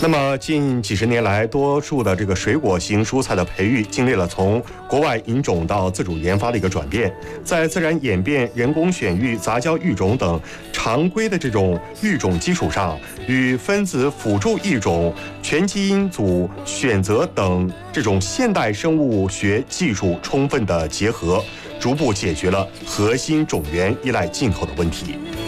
那么近几十年来，多数的这个水果型蔬菜的培育经历了从国外引种到自主研发的一个转变，在自然演变、人工选育、杂交育种等常规的这种育种基础上，与分子辅助育种、全基因组选择等这种现代生物学技术充分的结合，逐步解决了核心种源依赖进口的问题。